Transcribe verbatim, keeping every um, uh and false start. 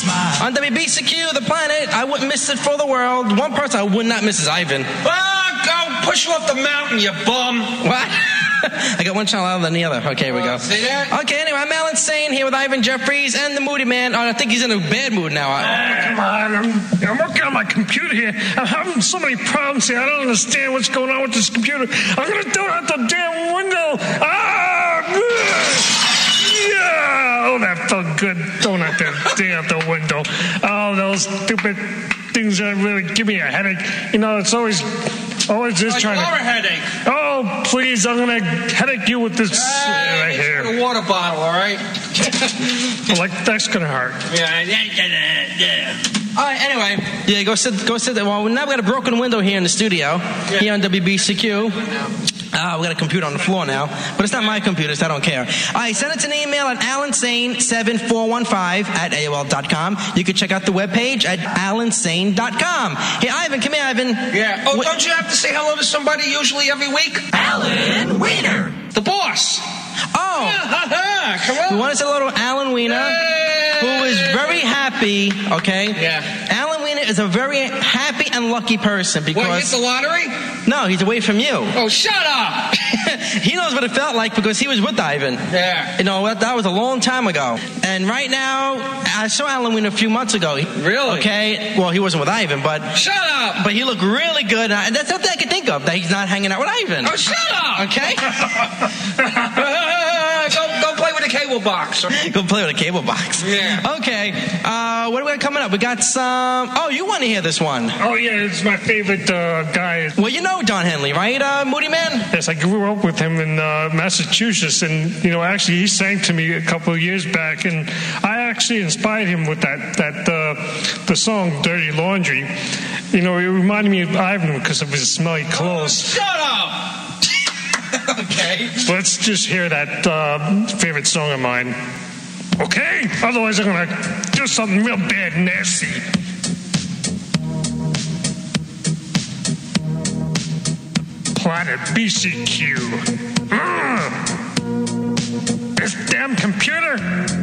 On W B C Q, The Planet, I wouldn't miss it for the world. One person I would not miss is Ivan. Ah, go push you off the mountain, you bum. What? I got one channel louder than the other. Okay, here we go. See that? Okay, anyway, I'm Alan Sane here with Ivan Jeffries and the Moody Man. Oh, I think he's in a bad mood now. Oh, come on. I'm, I'm working on my computer here. I'm having so many problems here. I don't understand what's going on with this computer. I'm going to throw it out the damn window. Ah! Yeah! Oh, that felt good. Throwing out that thing out the window. Oh, those stupid things that really give me a headache. You know, it's always... Always just oh, trying you to... are a headache. Oh, please, I'm going to headache you with this uh, right here. A water bottle, all right? Well, like, that's going to hurt. Yeah, yeah, yeah. All right, anyway. Yeah, go sit, go sit there. Well, now we got a broken window here in the studio, yeah. Here on W B C Q. Uh, we got a computer on the floor now, but it's not my computer, so I don't care. All right, send us an email at alan sane seven four one five at A O L dot com. You can check out the webpage at alan sane dot com. Hey, Ivan, come here, Ivan. Yeah. Oh, what? Don't you have to say hello to somebody usually every week? Alan Wiener. The boss. Oh. Yeah, come on. We want to say hello to Alan Wiener, Yay. who is very happy, okay? Yeah. Alan Wiener is a very happy and lucky person because... What, hit the lottery? No, he's away from you. Oh, shut up! He knows what it felt like because he was with Ivan. Yeah. You know, that was a long time ago. And right now, I saw Alan Wiener a few months ago. Really? Okay. Well, he wasn't with Ivan, but... Shut up! But he looked really good. And that's something I can think of, that he's not hanging out with Ivan. Oh, shut up! Okay? go, go play with a cable box. Go play with a cable box. Yeah. Okay. Uh, what do we got coming up? We got some... Oh, you want to hear this one. Oh, yeah, it's my favorite uh, guy. Well, you know Don Henley, right, uh, Moody Man? Yes, I grew up with him in uh, Massachusetts, and, you know, actually he sang to me a couple of years back, and I actually inspired him with that, that uh, the song Dirty Laundry. You know, it reminded me of Ivan because of his smelly clothes. Oh, shut up! Okay. Let's just hear that uh, favorite song of mine. Okay? Otherwise I'm going to do something real bad and nasty. Planet B C Q. Mm. This damn computer